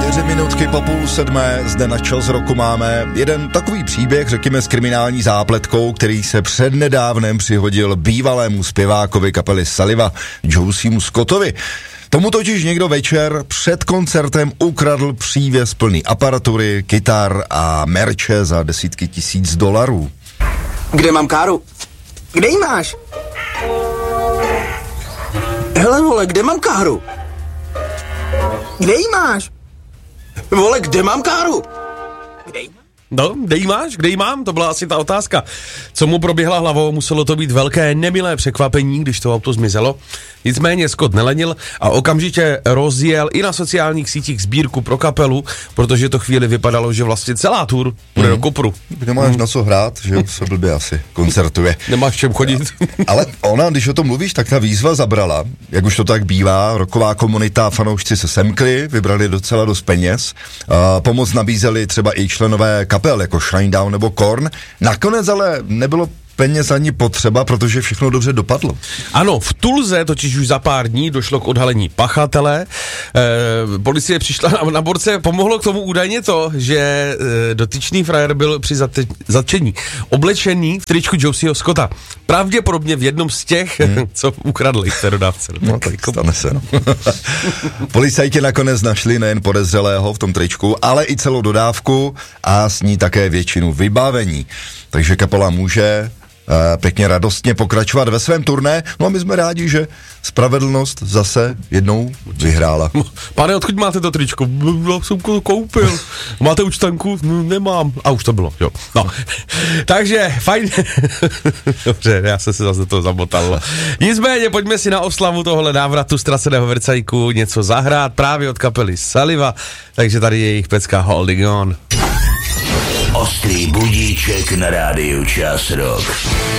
4 minutky po 6:30, zde na Čas roku máme jeden takový příběh, řekněme s kriminální zápletkou, který se přednedávnem přihodil bývalému zpěvákovi kapely Saliva, Joesiemu Scottovi. Tomu totiž někdo večer před koncertem ukradl přívěs plný aparatury, kytar a merče za desítky tisíc dolarů. Kde mám káru? Kde ji máš? Hele, vole, kde mám káru? Kde ji máš? Vole, kde mám káru? Kde ji? No, kde jí máš? Kde jí mám? To byla asi ta otázka. Co mu proběhla hlavou, muselo to být velké nemilé překvapení, když to auto zmizelo. Nicméně Scott nelenil a okamžitě rozjel i na sociálních sítích sbírku pro kapelu, protože to chvíli vypadalo, že vlastně celá tour bude do kopru. Nemáš na co hrát, že se blbě asi koncertuje. Nemáš čem chodit. Ale ona, když o tom mluvíš, tak ta výzva zabrala. Jak už to tak bývá, rocková komunita a fanoušci se semkli, vybrali docela dost peněz. Pomoc nabízeli třeba i členové kapel, jako Shinedown nebo Korn. Nakonec ale nebylo peněz ani potřeba, protože všechno dobře dopadlo. Ano, v Tulze totiž už za pár dní došlo k odhalení pachatele. Policie přišla na borce, pomohlo k tomu údajně to, že dotyčný frajer byl při zatčení oblečený v tričku Joesieho Scotta. Pravděpodobně v jednom z těch, co ukradli v té dodávce. No tak stane se, no. Policajti nakonec našli nejen podezřelého v tom tričku, ale i celou dodávku a s ní také většinu vybavení. Takže kapela může pěkně radostně pokračovat ve svém turné. No a my jsme rádi, že spravedlnost zase jednou vyhrála. Pane, odkud máte to tričko? Já jsem to koupil. Máte účtenku? No, nemám. A už to bylo, jo. No. Takže, fajn. Dobře, já jsem se zase do toho zamotal. Nicméně, pojďme si na oslavu tohle návratu ztraceného Vercajku něco zahrát právě od kapely Saliva. Takže tady je jejich pecka Holding On. Ostrý budíček na rádiu Čas Rock.